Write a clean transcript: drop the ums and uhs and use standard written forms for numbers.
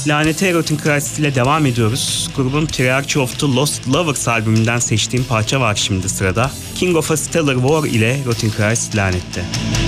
Lanete Rotting Christ ile devam ediyoruz. Grubun Triarchy of the Lost Lovers albümünden seçtiğim parça var şimdi sırada. King of a Stellar War ile Rotting Christ Lanet'te.